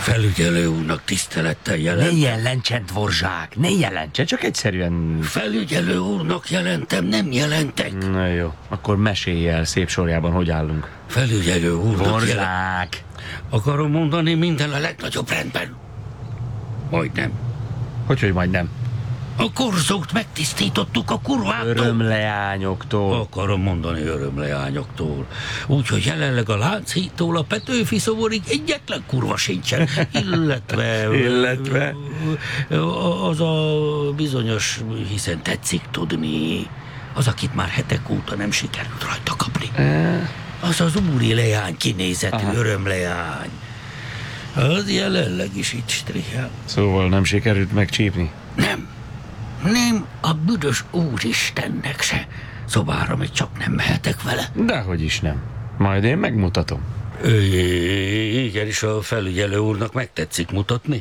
Felügyelő úrnak tisztelettel jelentem. Ne jelentsen, dvorzsák, ne jelentsen, csak egyszerűen... Felügyelő úrnak jelentem, nem jelentek. Na jó, akkor mesélj el szép sorjában, hogy állunk. Felügyelő úrnak Dvorzsák! Akarom mondani, minden a legnagyobb rendben. Majdnem. Hogy majdnem? A korzót megtisztítottuk a kurváktól. Örömleányoktól. Akarom mondani örömleányoktól. Úgyhogy jelenleg a Lánchídtól a Petőfi szoborig egyetlen kurva sincsen. Illetve az a bizonyos, hiszen tetszik tudni, az, akit már hetek óta nem sikerült rajta kapni. Az az úri leány kinézetű örömleány. Az jelenleg is itt strihel. Szóval nem sikerült megcsípni? Nem, a büdös úristennek se. Szobára még csak nem mehetek vele. Dehogy is nem. Majd én megmutatom. Igen, és a felügyelő úrnak megtetszik mutatni.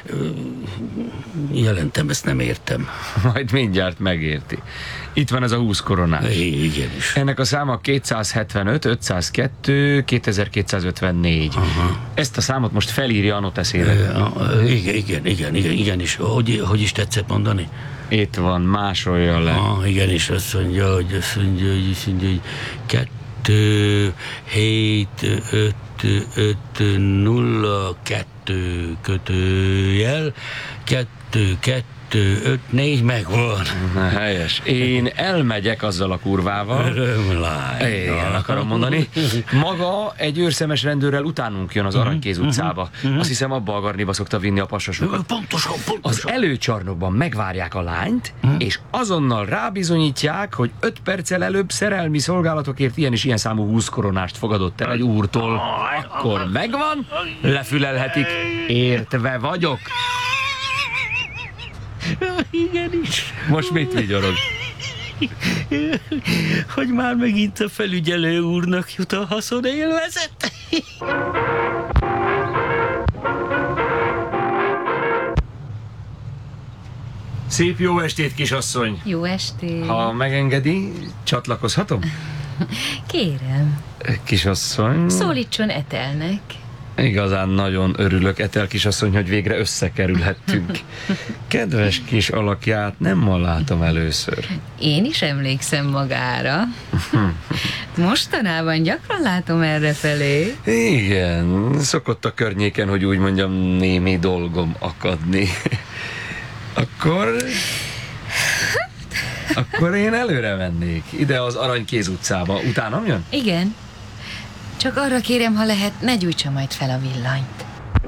Jelentem, ezt nem értem. Majd mindjárt megérti. Itt van ez a 20 koronás. Igen is. Ennek a száma 275, 502, 2254. Ezt a számot most felírja a noteszére. Igen, és hogy is tetszett mondani? Itt van, másolja le. Igen, és azt mondja, hogy 2, 7, 5, 5, 0, 2 kötőjel, 2, 2, 5, 4 megvan. Helyes. Én elmegyek azzal a kurvával. Örömlány. Igen, akarom mondani. Maga egy őrszemes rendőrrel utánunk jön az Aranykéz utcába. Azt hiszem, abba a garniba szokta vinni a pasasokat. Pontosan. Az előcsarnokban megvárják a lányt, és azonnal rábizonyítják, hogy 5 perccel előbb szerelmi szolgálatokért ilyen és ilyen számú 20 koronást fogadott el egy úrtól. Akkor megvan, lefülelhetik. Értve vagyok. Igen is. Most mit vigyorog? Hogy már megint a felügyelő úrnak jut a haszonélvezet. Szép jó estét, kisasszony! Jó estét! Ha megengedi, csatlakozhatom? Kérem, Kisasszony... szólítson Etelnek. Igazán nagyon örülök, Etel kisasszony, hogy végre összekerülhettünk. Kedves kis alakját nem ma látom először. Én is emlékszem magára. Mostanában gyakran látom errefelé. Igen, szokott a környéken, hogy úgy mondjam, némi dolgom akadni. Akkor én előre mennék, ide az Aranykéz utcába. Utánam jön? Igen. Csak arra kérem, ha lehet, ne gyújtsa majd fel a villanyt.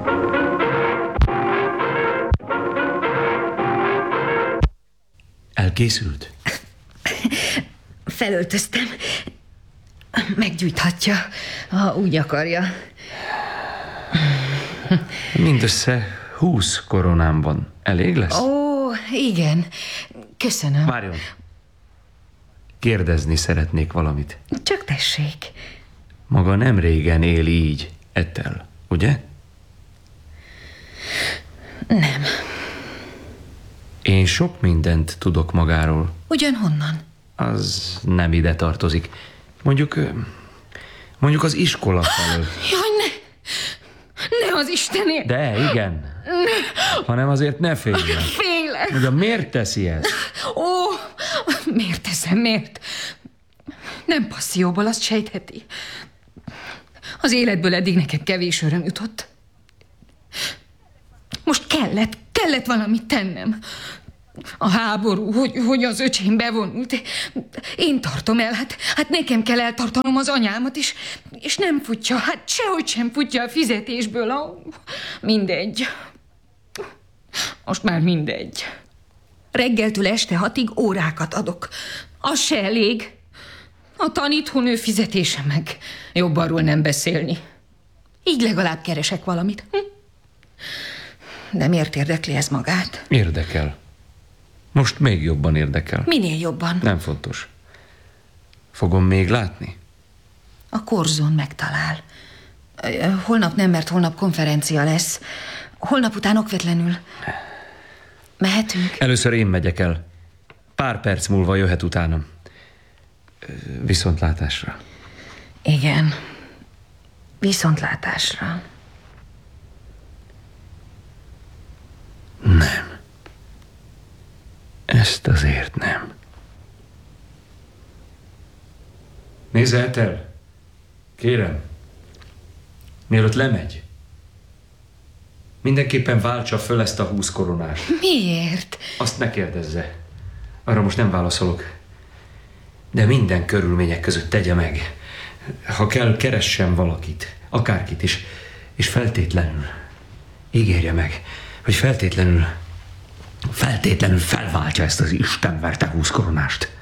Elkészült? Felöltöztem. Meggyújthatja, ha úgy akarja. Mindössze 20 koronám van. Elég lesz? Ó, igen. Köszönöm. Várjon. Kérdezni szeretnék valamit. Csak tessék. Maga nem régen él így, Etel, ugye? Nem. Én sok mindent tudok magáról. Ugyanhonnan? Az nem ide tartozik. Mondjuk az iskola felől. Jaj, ne az Istenért! De, igen. Hanem azért ne féljen. Félek! Ugye miért teszi ezt? Ó, miért teszem, miért? Nem passzióból, azt sejtheti. Az életből eddig nekem kevés öröm jutott. Most kellett valamit tennem. A háború, hogy az öcsém bevonult. Én tartom el, hát nekem kell eltartanom az anyámat, és nem futja, hát sehogy sem futja a fizetésből. Mindegy. Most már mindegy. Reggeltől este 6-ig órákat adok. Az se elég. A tanítónő fizetése meg. Jobb arról nem beszélni. Így legalább keresek valamit. De miért érdekli ez magát? Érdekel. Most még jobban érdekel. Minél jobban? Nem fontos. Fogom még látni? A korzón megtalál. Holnap nem, mert holnap konferencia lesz. Holnap után okvetlenül. Mehetünk? Először én megyek el. Pár perc múlva jöhet utánam. Viszontlátásra. Igen. Viszontlátásra. Ezt azért nem. Nézhet el. Kérem. Mielőtt lemegy, mindenképpen váltsa föl ezt a 20 koronást. Miért? Azt ne kérdezze. Arra most nem válaszolok. De minden körülmények között tegye meg. Ha kell, keressen valakit, akárkit is, és feltétlenül, ígérje meg, hogy feltétlenül felváltja ezt az istenverte 20 koronást.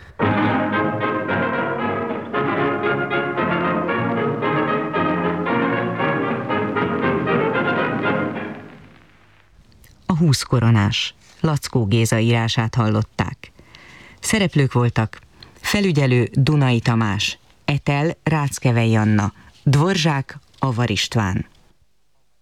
A 20 koronás, Lackó Géza írását hallották. Szereplők voltak felügyelő Dunai Tamás, Etel Ráckevei Anna, Dvorzsák Avar István.